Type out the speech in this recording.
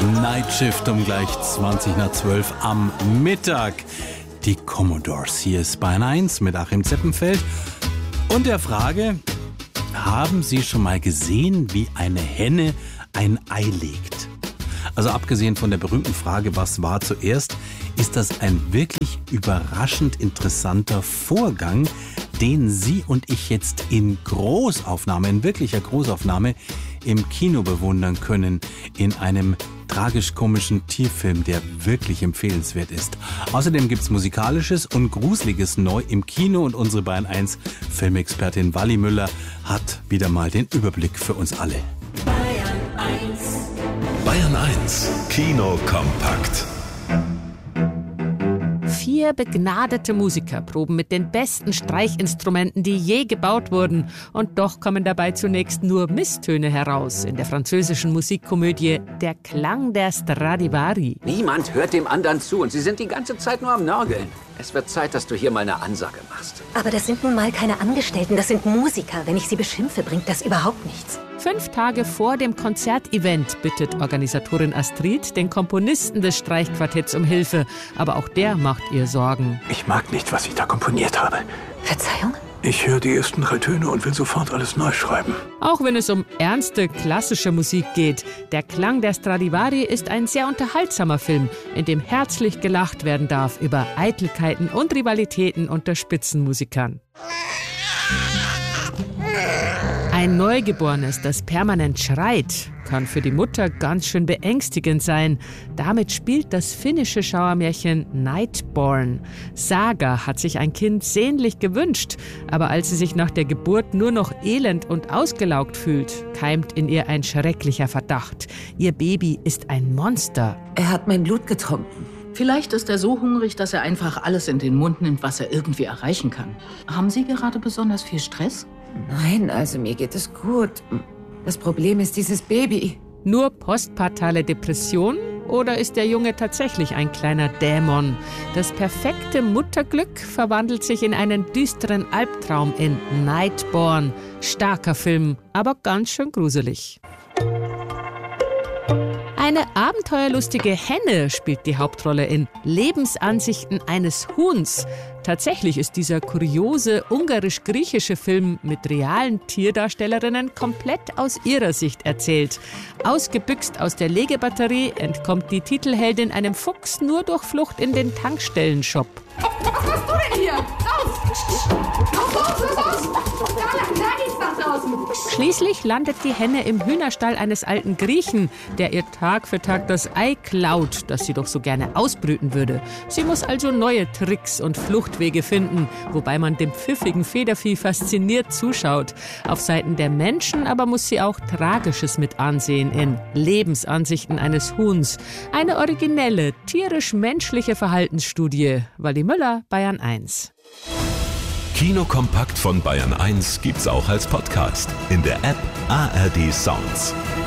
Night Shift um gleich 20:20 am Mittag. Die Commodores. Hier ist Bayern 1 mit Achim Zeppenfeld und der Frage: Haben Sie schon mal gesehen, wie eine Henne ein Ei legt? Also abgesehen von der berühmten Frage, was war zuerst, ist das ein wirklich überraschend interessanter Vorgang, den Sie und ich jetzt in Großaufnahme, in wirklicher Großaufnahme im Kino bewundern können, in einem tragisch-komischen Tierfilm, der wirklich empfehlenswert ist. Außerdem gibt's Musikalisches und Gruseliges neu im Kino und unsere Bayern 1 Filmexpertin Wally Müller hat wieder mal den Überblick für uns alle. Bayern 1. Bayern 1 Kino kompakt. 4 begnadete Musiker proben mit den besten Streichinstrumenten, die je gebaut wurden. Und doch kommen dabei zunächst nur Misstöne heraus in der französischen Musikkomödie Der Klang der Stradivari. Niemand hört dem anderen zu und sie sind die ganze Zeit nur am Nörgeln. Es wird Zeit, dass du hier mal eine Ansage machst. Aber das sind nun mal keine Angestellten, das sind Musiker. Wenn ich sie beschimpfe, bringt das überhaupt nichts. 5 Tage vor dem Konzertevent bittet Organisatorin Astrid den Komponisten des Streichquartetts um Hilfe. Aber auch der macht ihr Sorgen. Ich mag nicht, was ich da komponiert habe. Verzeihung? Ich höre die ersten 3 Töne und will sofort alles neu schreiben. Auch wenn es um ernste, klassische Musik geht, Der Klang der Stradivari ist ein sehr unterhaltsamer Film, in dem herzlich gelacht werden darf über Eitelkeiten und Rivalitäten unter Spitzenmusikern. Ein Neugeborenes, das permanent schreit, kann für die Mutter ganz schön beängstigend sein. Damit spielt das finnische Schauermärchen Nightborn. Saga hat sich ein Kind sehnlich gewünscht, aber als sie sich nach der Geburt nur noch elend und ausgelaugt fühlt, keimt in ihr ein schrecklicher Verdacht. Ihr Baby ist ein Monster. Er hat mein Blut getrunken. Vielleicht ist er so hungrig, dass er einfach alles in den Mund nimmt, was er irgendwie erreichen kann. Haben Sie gerade besonders viel Stress? Nein, also mir geht es gut. Das Problem ist dieses Baby. Nur postpartale Depression? Oder ist der Junge tatsächlich ein kleiner Dämon? Das perfekte Mutterglück verwandelt sich in einen düsteren Albtraum in Nightborn. Starker Film, aber ganz schön gruselig. Eine abenteuerlustige Henne spielt die Hauptrolle in Lebensansichten eines Huhns. Tatsächlich ist dieser kuriose ungarisch-griechische Film mit realen Tierdarstellerinnen komplett aus ihrer Sicht erzählt. Ausgebüxt aus der Legebatterie entkommt die Titelheldin einem Fuchs nur durch Flucht in den Tankstellenshop. Was machst du denn hier? Raus! Raus! Da geht's nach draußen. Schließlich landet die Henne im Hühnerstall eines alten Griechen, der ihr Tag für Tag das Ei klaut, das sie doch so gerne ausbrüten würde. Sie muss also neue Tricks und Fluchtwege finden, wobei man dem pfiffigen Federvieh fasziniert zuschaut. Auf Seiten der Menschen aber muss sie auch Tragisches mit ansehen in Lebensansichten eines Huhns. Eine originelle, tierisch-menschliche Verhaltensstudie. Wally Müller, Bayern 1. Kino kompakt von Bayern 1 gibt's auch als Podcast in der App ARD Sounds.